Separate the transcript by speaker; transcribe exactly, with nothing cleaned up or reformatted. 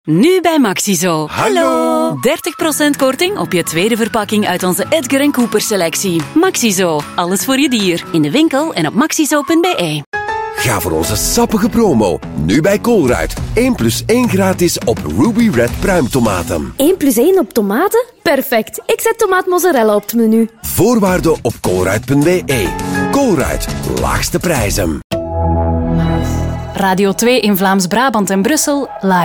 Speaker 1: Nu bij Maxizo.
Speaker 2: Hallo!
Speaker 1: dertig procent korting op je tweede verpakking uit onze Edgar en Cooper selectie. Maxizo, alles voor je dier. In de winkel en op maxizo punt b e.
Speaker 2: Ga voor onze sappige promo. Nu bij Colruyt. één plus één gratis op Ruby Red pruimtomaten.
Speaker 3: één plus één op tomaten? Perfect. Ik zet tomaat mozzarella op het menu.
Speaker 2: Voorwaarden op colruyt punt b e. Colruyt. Laagste prijzen.
Speaker 1: Radio twee in Vlaams-Brabant en Brussel live.